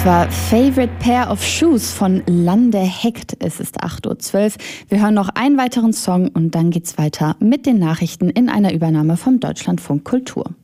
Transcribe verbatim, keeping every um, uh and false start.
War Favorite Pair of Shoes von Lande Heckt. Es ist acht Uhr zwölf. Wir hören noch einen weiteren Song und dann geht's weiter mit den Nachrichten in einer Übernahme vom Deutschlandfunk Kultur.